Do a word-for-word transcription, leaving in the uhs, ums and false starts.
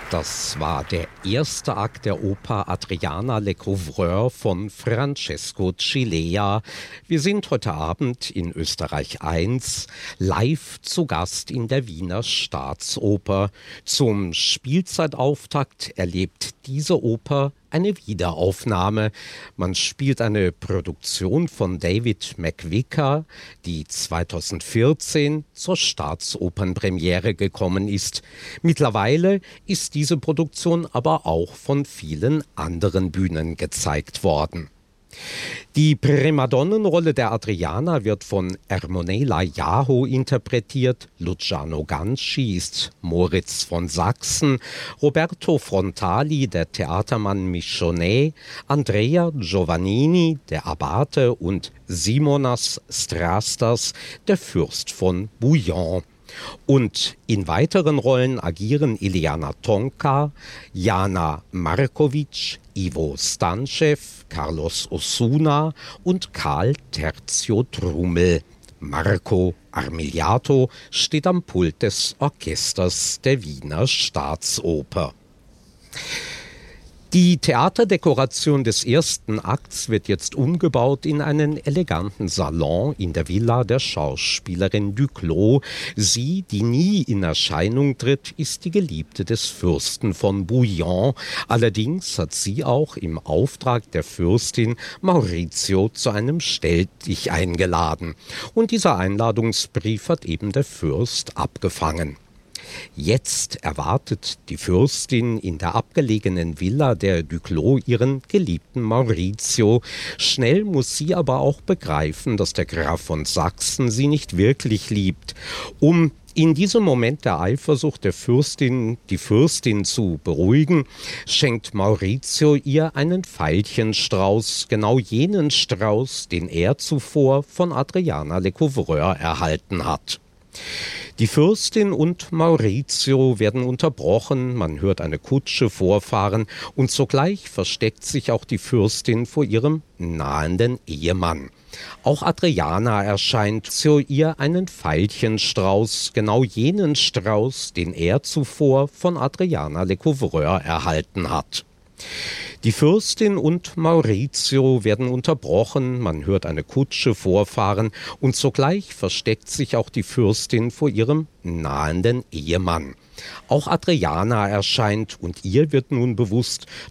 Das war der erste Akt der Oper Adriana Lecouvreur von Francesco Cilea. Wir sind heute Abend in Österreich eins live zu Gast in der Wiener Staatsoper. Zum Spielzeitauftakt erlebt diese Oper eine Wiederaufnahme. Man spielt eine Produktion von David McVicar, die zweitausendvierzehn zur Staatsopernpremiere gekommen ist. Mittlerweile ist diese Produktion aber auch von vielen anderen Bühnen gezeigt worden. Die Primadonnenrolle der Adriana wird von Ermonela Jaho interpretiert, Luciano Ganci ist Moritz von Sachsen, Roberto Frontali, der Theatermann Michonet, Andrea Giovannini, der Abate und Simonas Strastas, der Fürst von Bouillon. Und in weiteren Rollen agieren Iliana Tonka, Jana Markovic, Ivo Stanchev, Carlos Osuna und Karl Tertio Trummel. Marco Armigliato steht am Pult des Orchesters der Wiener Staatsoper. Die Theaterdekoration des ersten Akts wird jetzt umgebaut in einen eleganten Salon in der Villa der Schauspielerin Duclos. Sie, die nie in Erscheinung tritt, ist die Geliebte des Fürsten von Bouillon. Allerdings hat sie auch im Auftrag der Fürstin Maurizio zu einem Stelldich eingeladen. Und dieser Einladungsbrief hat eben der Fürst abgefangen. Jetzt erwartet die Fürstin in der abgelegenen Villa der Duclos ihren geliebten Maurizio. Schnell muss sie aber auch begreifen, dass der Graf von Sachsen sie nicht wirklich liebt. Um in diesem Moment der Eifersucht der Fürstin die Fürstin zu beruhigen, schenkt Maurizio ihr einen Veilchenstrauß, genau jenen Strauß, den er zuvor von Adriana Lecouvreur erhalten hat. Die Fürstin und Maurizio werden unterbrochen, man hört eine Kutsche vorfahren und sogleich versteckt sich auch die Fürstin vor ihrem nahenden Ehemann. Auch Adriana erscheint zu ihr einen Veilchenstrauß, genau jenen Strauß, den er zuvor von Adriana Lecouvreur erhalten hat. Die Fürstin und Maurizio werden unterbrochen, man hört eine Kutsche vorfahren und sogleich versteckt sich auch die Fürstin vor ihrem nahenden Ehemann. Auch Adriana erscheint und ihr wird nun bewusst,